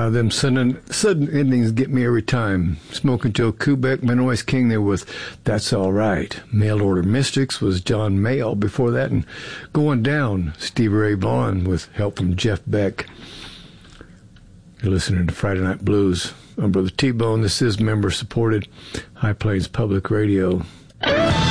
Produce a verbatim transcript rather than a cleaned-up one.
Uh, them sudden, sudden endings get me every time. Smoking Joe Kubek, Manoy's King there with That's All Right. Mail Order Mystics was John Mayall before that. And Going Down, Stevie Ray Vaughan with help from Jeff Beck. You're listening to Friday Night Blues. I'm Brother T-Bone. This is member-supported High Plains Public Radio.